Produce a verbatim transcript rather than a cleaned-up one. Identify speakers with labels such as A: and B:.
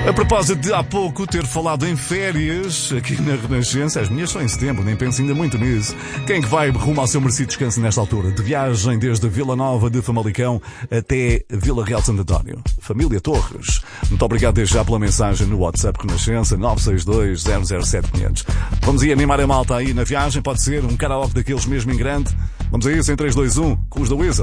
A: A propósito de há pouco ter falado em férias aqui na Renascença, as minhas são em setembro, nem penso ainda muito nisso. Quem que vai rumo ao seu merecido descanso nesta altura? De viagem desde Vila Nova de Famalicão até Vila Real de Santo António. Família Torres. Muito obrigado desde já pela mensagem no WhatsApp Renascença nove seis dois zero zero sete zero zero zero. Vamos aí animar a malta aí na viagem, pode ser um karaoke daqueles mesmo em grande. Vamos a isso em três, dois, um, com os da Weasel.